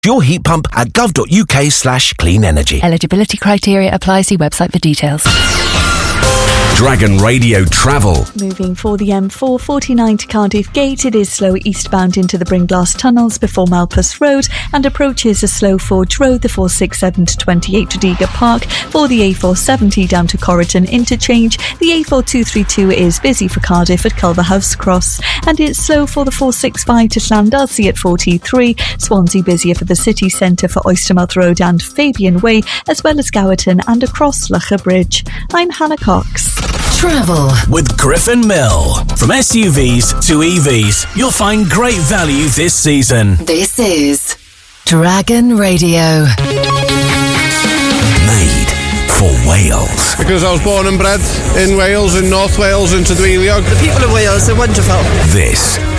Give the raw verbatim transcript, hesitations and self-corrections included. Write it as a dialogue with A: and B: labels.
A: your heat pump at gov.uk slash clean energy.
B: Eligibility criteria apply. See website for details.
A: Dragon Radio Travel.
C: Moving for the M four forty-nine to Cardiff Gate, it is slow eastbound into the Bringlass tunnels before Malpas Road and approaches a slow Forge Road, the four sixty-seven to twenty-eight to Deega Park. For the A four seventy down to Corriton Interchange, the A four two thirty-two is busy for Cardiff at Culverhouse Cross, and it's slow for the four sixty-five to Llandudcy at forty-three. Swansea busier for the city centre for Oystermouth Road and Fabian Way, as well as Gowerton and across Locher Bridge. I'm Hannah Cox.
D: Travel
E: with Griffin Mill. From S U Vs to E Vs, you'll find great value this season.
D: This is Dragon Radio.
A: Made for Wales.
F: Because I was born and bred in Wales, in North Wales, in Tudwiliog.
G: The people of Wales are wonderful.
A: This